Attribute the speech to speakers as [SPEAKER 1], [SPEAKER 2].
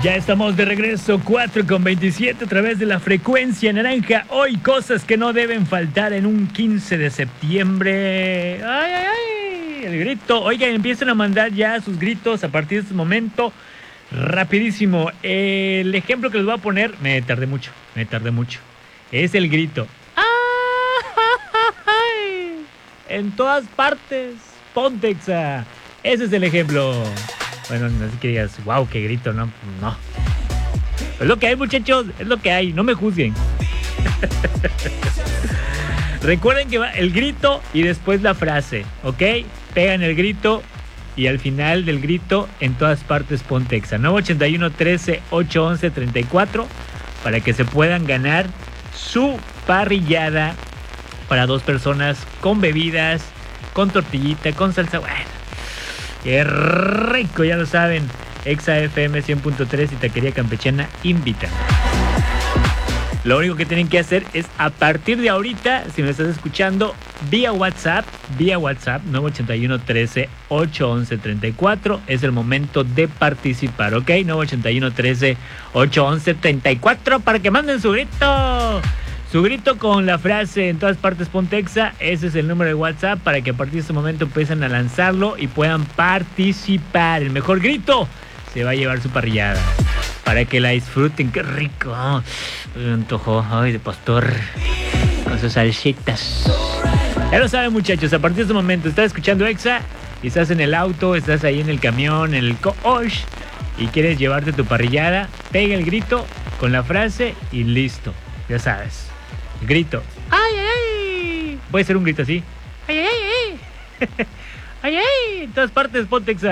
[SPEAKER 1] Ya estamos de regreso, 4:27 a través de la frecuencia naranja. Hoy cosas que no deben faltar en un 15 de septiembre. ¡Ay, ay, ay! El grito. Oigan, empiezan a mandar ya sus gritos a partir de este momento. Rapidísimo. El ejemplo que les voy a poner, me tardé mucho. Es el grito. ¡Ay! En todas partes. Pontexa. Ese es el ejemplo. Bueno, no sé que digas, wow, qué grito, no. Es lo que hay, muchachos, es lo que hay, no me juzguen. Recuerden que va el grito y después la frase, ¿ok? Pegan el grito y al final del grito, en todas partes Pontexa. 981-13-811-34 para que se puedan ganar su parrillada para 2 personas con bebidas, con tortillita, con salsa. Bueno, qué rico, ya lo saben. Exa FM 100.3 y Taquería Campechana invitan. Lo único que tienen que hacer es, a partir de ahorita, si me estás escuchando, vía WhatsApp 981-13-811-34, es el momento de participar, ¿ok? 981-13-811-34 para que manden su grito. Su grito con la frase en todas partes Pontexa, ese es el número de WhatsApp para que a partir de este momento empiecen a lanzarlo y puedan participar. El mejor grito se va a llevar su parrillada para que la disfruten. ¡Qué rico! Me antojó, ay, de pastor con sus salsitas. Ya lo saben, muchachos, a partir de este momento estás escuchando Exa y estás en el auto, estás ahí en el camión, en el coach y quieres llevarte tu parrillada, pega el grito con la frase y listo, ya sabes. El grito. ¡Ay, ay, ay! Puede ser un grito así. ¡Ay, ay, ay! ¡Ay, ay! En todas partes, Pontexa.